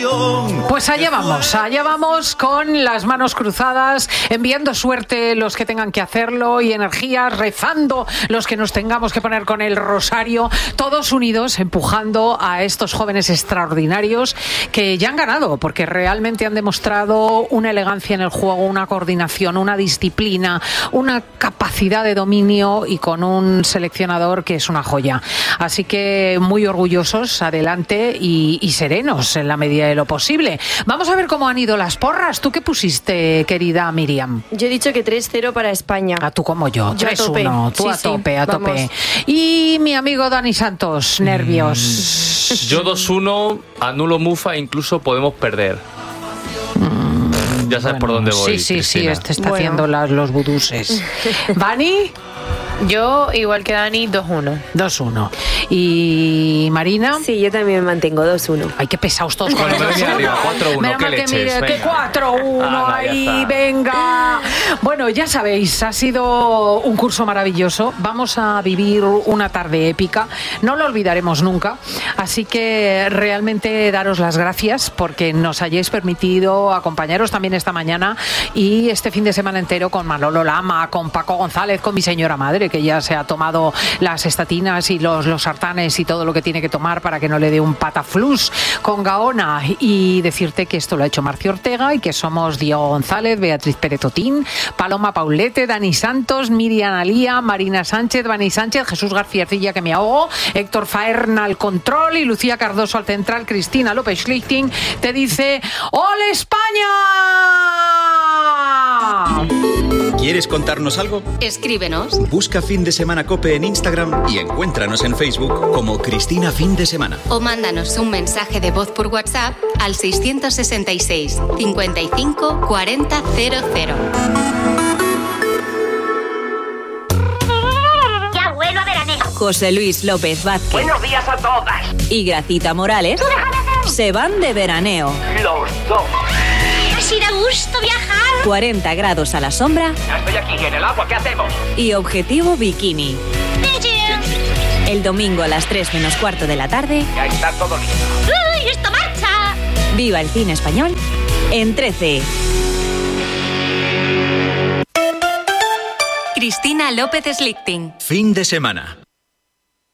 ilusión. Pues allá vamos con las manos cruzadas, enviando suerte los que tengan que hacerlo y energías, rezando los que nos tengamos que poner con el rosario, todos unidos empujando a estos jóvenes extraordinarios que ya han ganado, porque realmente han demostrado una elegancia en el juego, una coordinación, una disciplina, una capacidad de dominio y con un seleccionador que es una joya. Así que muy orgullosos, adelante y serenos en la medida de lo posible. Vamos a ver cómo han ido las porras. ¿Tú qué pusiste, querida Miriam? Yo he dicho que 3-0 para España. Tú como yo 3-1. Tú sí, a tope. Y mi amigo Dani Santos, nervios. Yo 2-1, anulo Mufa, incluso podemos perder. Ya sabes por dónde voy. Sí, Cristina. este está haciendo los buduses. ¿Vani? Yo, igual que Dani, 2-1. 2-1. ¿Y Marina? Sí, yo también me mantengo 2-1. Ay, qué pesados todos con Bueno, el 2-1. arriba, 4-1, Menos ¿qué mal que leches? mire, que Venga. 4-1, ahí, venga. Bueno, ya sabéis, ha sido un curso maravilloso. Vamos a vivir una tarde épica. No lo olvidaremos nunca. Así que realmente daros las gracias porque nos hayáis permitido acompañaros también esta mañana y este fin de semana entero con Manolo Lama, con Paco González, con mi señora madre, que ya se ha tomado las estatinas y los sartanes y todo lo que tiene que tomar para que no le dé un pataflús, con Gaona, y decirte que esto lo ha hecho Marcio Ortega y que somos Diego González, Beatriz Pérez Otín, Paloma Paulete, Dani Santos, Miriam Alía, Marina Sánchez, Vani Sánchez, Jesús García Arcilla, que me ahogo, Héctor Faerna al control y Lucía Cardoso al central. Cristina López Schlichting te dice ¡Ole España! ¿Quieres contarnos algo? Escríbenos. Busca Fin de Semana COPE en Instagram y encuéntranos en Facebook como Cristina Fin de Semana. O mándanos un mensaje de voz por WhatsApp al 666 55 40 00. Ya vuelvo a veraneo. José Luis López Vázquez. Buenos días a todas. Y Gracita Morales se van de veraneo. Los dos. Así da gusto viajar. 40 grados a la sombra. Ya estoy aquí en el agua, ¿qué hacemos? Y objetivo bikini. El domingo a las 3 menos cuarto de la tarde. Ya está todo listo. ¡Uy, esto marcha! Viva el cine español en 13. Cristina López Schlichting. Fin de Semana.